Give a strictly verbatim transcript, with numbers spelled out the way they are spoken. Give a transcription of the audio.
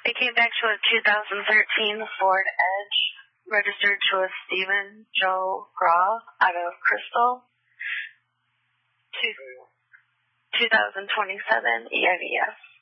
It came back to a two thousand thirteen Ford Edge, registered to a Stephen Joe Graw out of Crystal. Two, twenty twenty-seven E I V S.